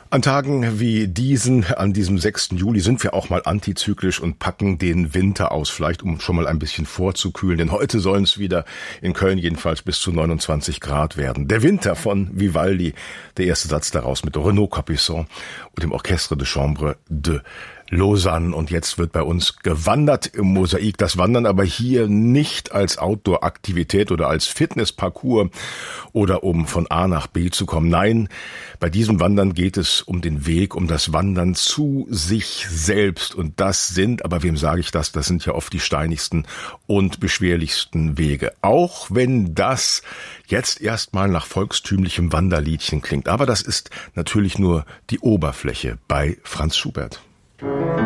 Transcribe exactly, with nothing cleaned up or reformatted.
An Tagen wie diesen, an diesem sechsten Juli, sind wir auch mal antizyklisch und packen den Winter aus, vielleicht um schon mal ein bisschen vorzukühlen. Denn heute sollen es wieder in Köln jedenfalls bis zu neunundzwanzig Grad werden. Der Winter von Vivaldi, der erste Satz daraus mit Renaud Capuçon und dem Orchestre de Chambre de Lausanne. Und jetzt wird bei uns gewandert im Mosaik. Das Wandern aber hier nicht als Outdoor-Aktivität oder als Fitnessparcours oder um von A nach B zu kommen. Nein, bei diesem Wandern geht es um den Weg, um das Wandern zu sich selbst. Und das sind, aber wem sage ich das, das sind ja oft die steinigsten und beschwerlichsten Wege. Auch wenn das jetzt erstmal nach volkstümlichem Wanderliedchen klingt. Aber das ist natürlich nur die Oberfläche bei Franz Schubert.